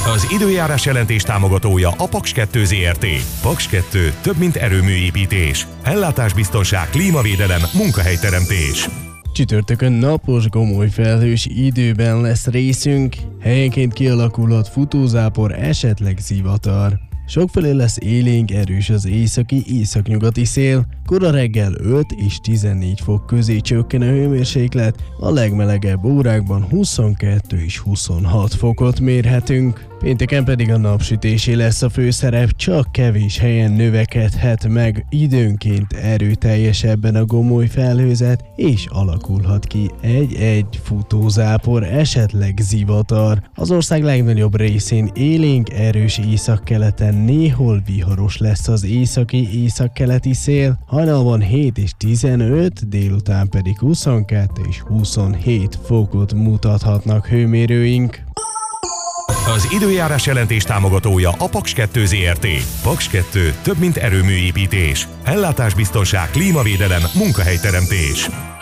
Az időjárás jelentés támogatója a Paks 2 Zrt. Paks 2 több mint erőműépítés. Ellátásbiztonság, klímavédelem, munkahelyteremtés. Csütörtökön napos, gomoly felhős időben lesz részünk. Helyenként kialakulhat futózápor, esetleg zivatar. Sokfelé lesz élénk, erős az északi-északnyugati szél. Kora reggel 5 és 14 fok közé csökken a hőmérséklet, a legmelegebb órákban 22 és 26 fokot mérhetünk. Pénteken pedig a napsütésé lesz a főszerep, csak kevés helyen növekedhet meg időnként erőteljesebben a gomoly felhőzet, és alakulhat ki egy-egy futózápor, esetleg zivatar. Az ország legnagyobb részén élénk, erős északkeleten néhol viharos lesz az északi-északkeleti szél, hajnalban 7 és 15, délután pedig 22 és 27 fokot mutathatnak hőmérőink. Az időjárás jelentés támogatója a Paks 2 Zrt. Paks 2 több mint erőműépítés. Ellátásbiztonság, klímavédelem, munkahelyteremtés.